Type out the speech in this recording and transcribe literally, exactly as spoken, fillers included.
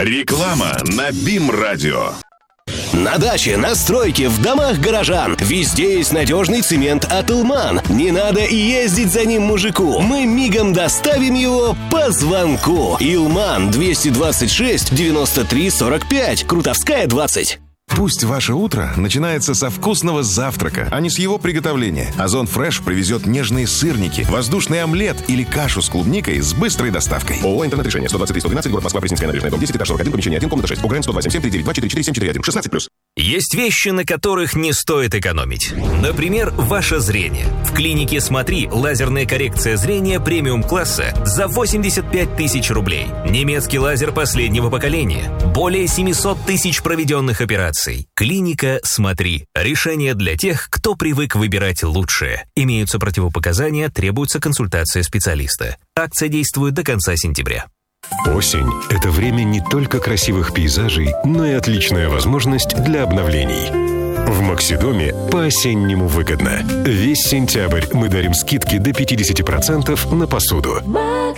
Реклама на БИМ-радио. На даче, на стройке, в домах горожан. Везде есть надежный цемент от «Илман». Не надо и ездить за ним мужику. Мы мигом доставим его по звонку. «Илман» двести двадцать шесть девяносто три сорок пять. Крутовская, двадцать. Пусть ваше утро начинается со вкусного завтрака, а не с его приготовления. Озон Фреш привезет нежные сырники, воздушный омлет или кашу с клубникой с быстрой доставкой. ООО «Интернет-решение». сто двадцать три сто двенадцать, город Москва, Пресненская набережная, дом десять, этаж сорок один, помещение один, комната шесть. ОГРН сто два семь семь три девять два четыре четыре семь четыре один. шестнадцать плюс. Есть вещи, на которых не стоит экономить. Например, ваше зрение. В клинике «Смотри» лазерная коррекция зрения премиум-класса за восемьдесят пять тысяч рублей. Немецкий лазер последнего поколения. Более семьсот тысяч проведенных операций. Клиника «Смотри». Решение для тех, кто привык выбирать лучшее. Имеются противопоказания, требуется консультация специалиста. Акция действует до конца сентября. Осень – это время не только красивых пейзажей, но и отличная возможность для обновлений. В Максидоме по-осеннему выгодно. Весь сентябрь мы дарим скидки до пятьдесят процентов на посуду.